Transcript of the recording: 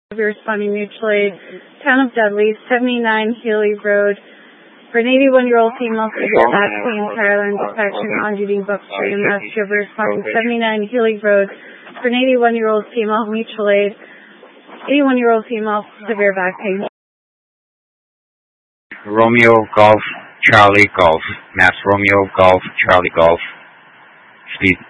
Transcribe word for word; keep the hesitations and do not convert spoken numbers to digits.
Responding mutual aid. Town of Dudley, seventy-nine Healy Road. For an eighty-one-year-old female severe back pain, Carolyn Detection on duty Bookstream. Master responding seventy-nine Healy Road. For an eighty-one-year-old female mutual aid. eighty-one-year-old female severe back pain. Romeo Golf Charlie Golf. Mass Romeo Golf Charlie Golf. Speed